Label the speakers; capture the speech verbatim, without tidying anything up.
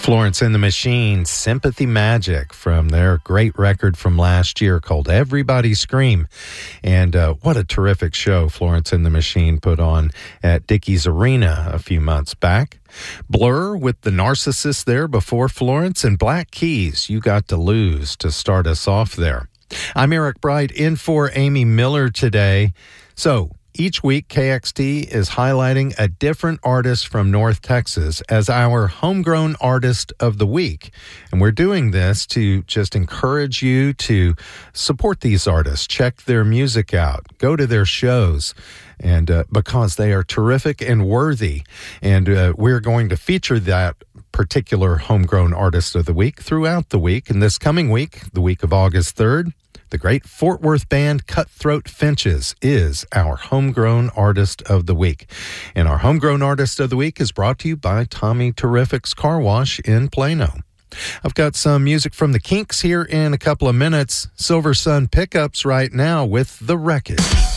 Speaker 1: Florence and the Machine, Sympathy Magic, from their great record from last year called Everybody Scream. And uh, what a terrific show Florence and the Machine put on at Dickies Arena a few months back. Blur with The Narcissist there before Florence, and Black Keys, You Got to Lose, to start us off there. I'm Eric Bright, in for Amy Miller today. So, each week, K X T is highlighting a different artist from North Texas as our Homegrown Artist of the Week. And we're doing this to just encourage you to support these artists, check their music out, go to their shows, and uh, because they are terrific and worthy. And uh, we're going to feature that particular Homegrown Artist of the Week throughout the week. And this coming week, the week of August third, the great Fort Worth band Cutthroat Finches is our Homegrown Artist of the Week. And our Homegrown Artist of the Week is brought to you by Tommy Terrific's Car Wash in Plano. I've got some music from the Kinks here in a couple of minutes. Silver Sun Pickups right now with The Wreckage.